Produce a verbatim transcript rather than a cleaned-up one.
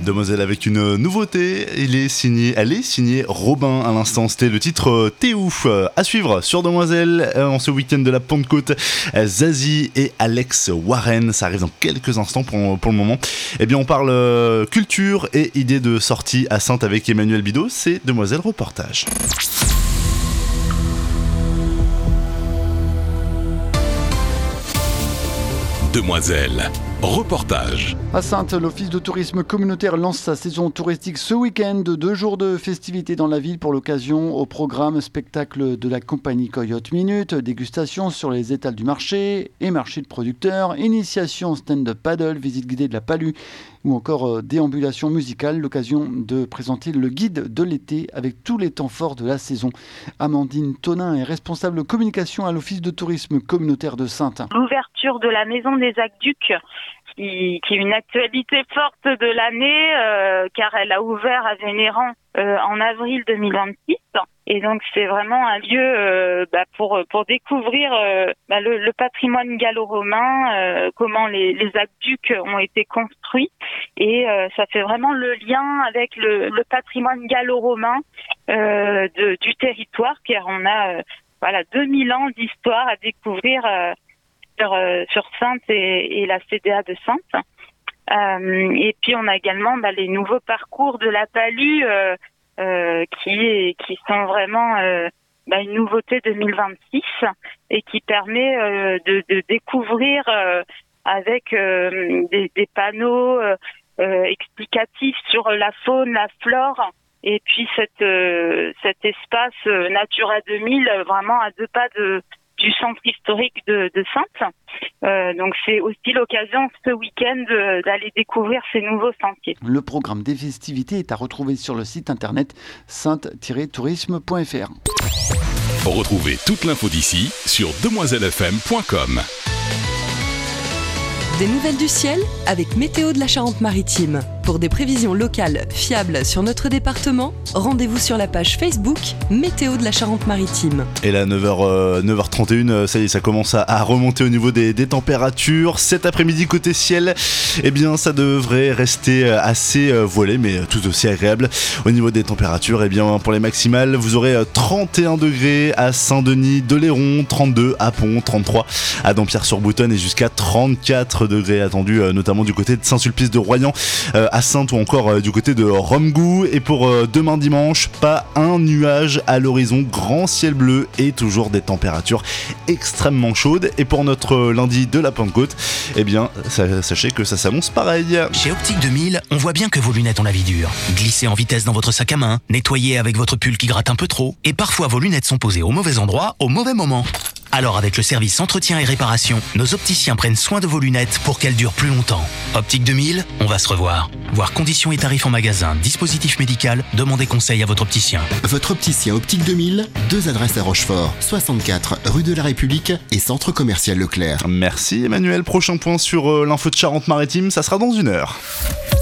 Demoiselle avec une nouveauté, il est signé, elle est signée Robin à l'instant, c'était le titre T'es ouf. À suivre sur Demoiselle en ce week-end de la Pentecôte, Zazie et Alex Warren, ça arrive dans quelques instants pour, pour le moment. Eh bien on parle culture et idées de sortie à Saintes avec Emmanuel Bidot, c'est Demoiselle Reportage. Demoiselle, reportage. À Saintes, l'Office de tourisme communautaire lance sa saison touristique ce week-end. Deux jours de festivités dans la ville pour l'occasion. Au programme, spectacle de la compagnie Coyote Minute, dégustation sur les étals du marché et marché de producteurs, initiation stand-up paddle, visite guidée de la Palue ou encore déambulation musicale. L'occasion de présenter le guide de l'été avec tous les temps forts de la saison. Amandine Tonin est responsable communication à l'Office de tourisme communautaire de Saintes. L'ouverture de la maison des aqueducs, qui, qui est une actualité forte de l'année, euh, car elle a ouvert à Vénérand euh, en avril deux mille vingt-six. Et donc c'est vraiment un lieu euh, bah, pour pour découvrir euh, bah, le, le patrimoine gallo-romain, euh, comment les, les aqueducs ont été construits, et euh, ça fait vraiment le lien avec le, le patrimoine gallo-romain euh, de, du territoire, car on a euh, voilà deux mille ans d'histoire à découvrir euh, sur euh, sur Saintes et, et la C D A de Saintes. Euh, et puis on a également bah, les nouveaux parcours de la Palue. Euh, Euh, qui qui sont vraiment euh, bah, une nouveauté deux mille vingt-six et qui permet euh, de, de découvrir euh, avec euh, des, des panneaux euh, euh, explicatifs sur la faune, la flore, et puis cette euh, cet espace euh, Natura deux mille vraiment à deux pas de du centre historique de, de Saintes. Euh, donc c'est aussi l'occasion ce week-end de, d'aller découvrir ces nouveaux sentiers. Le programme des festivités est à retrouver sur le site internet sainte tiret tourisme point f r. Retrouvez toute l'info d'ici sur demoiselle f m point com. Des nouvelles du ciel avec Météo de la Charente-Maritime. Pour des prévisions locales fiables sur notre département, rendez-vous sur la page Facebook Météo de la Charente-Maritime. Et là, neuf heures, neuf heures trente et une, ça y est, ça commence à, à remonter au niveau des, des températures. Cet après-midi, côté ciel, eh bien, ça devrait rester assez voilé, mais tout aussi agréable. Au niveau des températures, eh bien, pour les maximales, vous aurez trente et un degrés à Saint-Denis de Léron, trente-deux à Pont, trente-trois à Dampierre-sur-Boutonne et jusqu'à trente-quatre degrés attendus, notamment du côté de Saint-Sulpice de Royan, à Saintes ou encore euh, du côté de Romegou. Et pour euh, demain dimanche, pas un nuage à l'horizon, grand ciel bleu et toujours des températures extrêmement chaudes. Et pour notre euh, lundi de la Pentecôte, eh bien, ça, sachez que ça s'annonce pareil. Chez Optique deux mille, on voit bien que vos lunettes ont la vie dure. Glissez en vitesse dans votre sac à main, nettoyez avec votre pull qui gratte un peu trop, et parfois vos lunettes sont posées au mauvais endroit, au mauvais moment. Alors avec le service entretien et réparation, nos opticiens prennent soin de vos lunettes pour qu'elles durent plus longtemps. Optique deux mille, on va se revoir. Voir conditions et tarifs en magasin, dispositif médical, demandez conseil à votre opticien. Votre opticien Optique deux mille, deux adresses à Rochefort, soixante-quatre rue de la République et centre commercial Leclerc. Merci Emmanuel, prochain point sur euh, l'info de Charente-Maritime, ça sera dans une heure.